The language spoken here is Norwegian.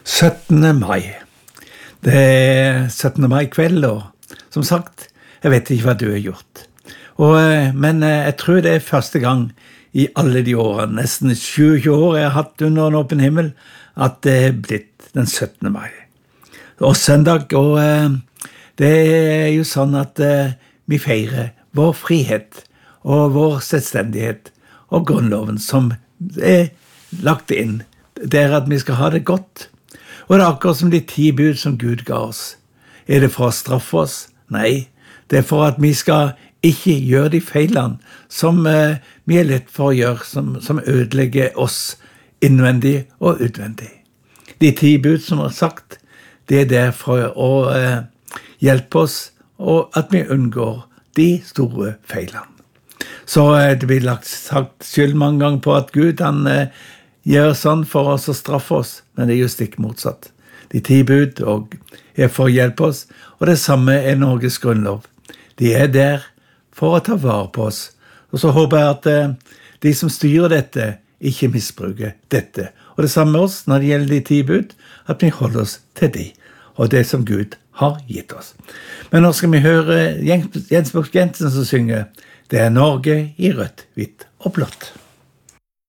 17. mai. Det er 17. mai kveld, og som sagt, jeg vet ikke hva du har gjort. Men jeg tror det er første gang i alle de årene, nesten 20 år jeg har hatt under en åpen himmel, at det er blitt den 17. mai. Og søndag, og det er jo sånn at vi feirer vår frihet og vår selvstendighet og grunnloven som er lagt inn. Det er at vi skal ha det godt. Og det er akkurat som de 10 bud som Gud ga oss. Er det for å straffe oss? Nei, det er for at vi skal ikke gjøre de feilene som vi er lett for å gjøre, som ødelegger oss innvendig og utvendig. De 10 bud som er sagt, det er der for å hjelpe oss, og at vi unngår de store feilene. Så det blir sagt skyld mange ganger på at Gud han gjør sånn for oss å straffe oss, men det er jo stikk motsatt. De 10 bud er for å hjelpe oss, og det samme er Norges grunnlov. De er der for å ta vare på oss. Og så håper jeg at de som styrer dette ikke misbruker dette. Og det samme med oss når det gjelder de 10 bud, at vi holder oss til de, og det som Gud har gitt oss. Men nå skal vi høre Jens Bukk Jensen som synger «Det er Norge i rødt, hvitt og blått».